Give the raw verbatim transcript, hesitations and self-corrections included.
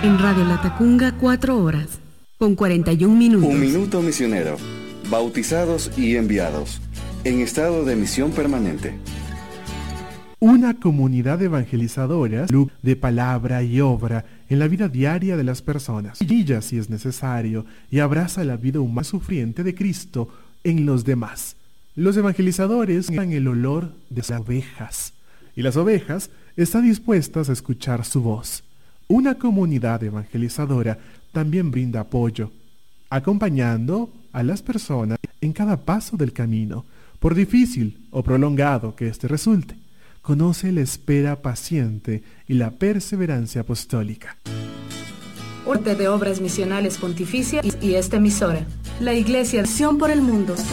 En Radio Latacunga, cuatro horas, con cuarenta y un minutos. Un minuto misionero. Bautizados y enviados. En estado de misión permanente. Una comunidad evangelizadora de palabra y obra en la vida diaria de las personas. Brilla si es necesario y abraza la vida humana sufriente de Cristo en los demás. Los evangelizadores dan el olor de las ovejas y las ovejas están dispuestas a escuchar su voz. Una comunidad evangelizadora también brinda apoyo, acompañando a las personas en cada paso del camino, por difícil o prolongado que éste resulte. Conoce la espera paciente y la perseverancia apostólica. Orden de Obras Misionales Pontificias y esta emisora, la Iglesia de Acción por el Mundo.